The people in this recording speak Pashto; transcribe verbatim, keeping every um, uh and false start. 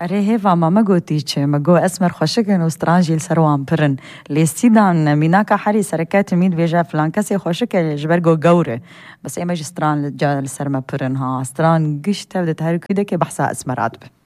اره هیوا ما مگو تیچه مگو اسمر خوشکن و سترانجیل سروان پرن لیستیدان میناکا حری سرکات مید ویجا فلان کسی خوشکن جبرگو گوره بس ایمج ستران جال سرما پرن ها ستران گشت تبدت هر کده که بحثا اسمرات به